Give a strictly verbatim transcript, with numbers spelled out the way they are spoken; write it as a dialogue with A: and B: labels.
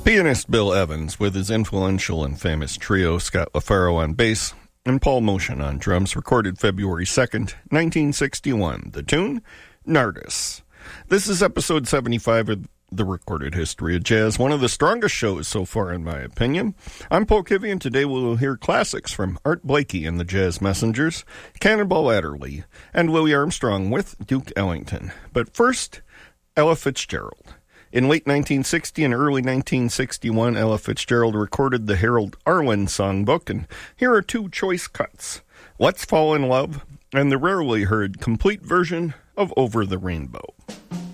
A: Pianist Bill Evans, with his influential and famous trio Scott LaFaro on bass and Paul Motion on drums, recorded February second, nineteen sixty-one. The tune, Nardis. This is episode seventy-five of The Recorded History of Jazz, one of the strongest shows so far in my opinion. I'm Paul Kivy, and today we'll hear classics from Art Blakey and the Jazz Messengers, Cannonball Adderley, and Louis Armstrong with Duke Ellington. But first, Ella Fitzgerald. In late nineteen sixty and early nineteen sixty-one, Ella Fitzgerald recorded the Harold Arlen songbook, and here are two choice cuts: Let's Fall in Love and the rarely heard complete version of Over the Rainbow.